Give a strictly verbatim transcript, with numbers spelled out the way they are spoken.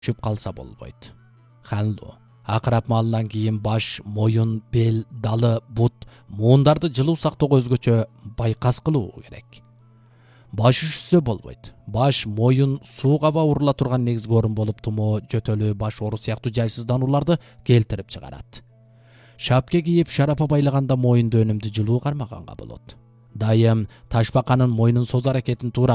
түшүп калса болбойт. Ханлуу акырап малынан кийин баш, моюн, бел, далы, бут, муундарды жылуу сактоого өзгөчө байкас кылуу керек. Баш üşүсө болбойт. Баш, моюн сууга аба урула турган негизги орун болуп, тумоо, жөтөлү, баш оору сыяктуу жайсызданууларды келтирип чыгарат. Шапке кийип, шарапа байлаганда моюнду өнүмдү жылуу кармаганга болот. Дайым ташбаканын мойнун созуу аракетин туура